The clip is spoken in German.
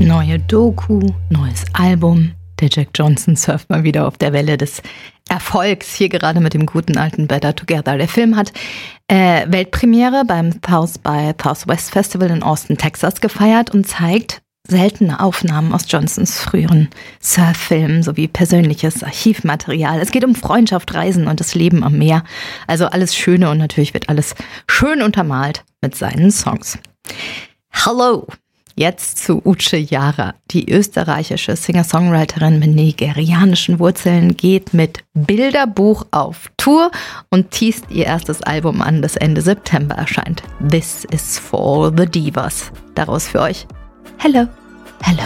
Neue Doku, neues Album. Der Jack Johnson surft mal wieder auf der Welle des Erfolgs, hier gerade mit dem guten alten Better Together. Der Film hat Weltpremiere beim South by Southwest Festival in Austin, Texas gefeiert und zeigt seltene Aufnahmen aus Johnsons früheren Surffilmen sowie persönliches Archivmaterial. Es geht um Freundschaft, Reisen und das Leben am Meer. Also alles Schöne und natürlich wird alles schön untermalt mit seinen Songs. Hallo! Jetzt zu Uche Jara. Die österreichische Singer-Songwriterin mit nigerianischen Wurzeln geht mit Bilderbuch auf Tour und teast ihr erstes Album an, das Ende September erscheint. This is for the Divas. Daraus für euch Hello!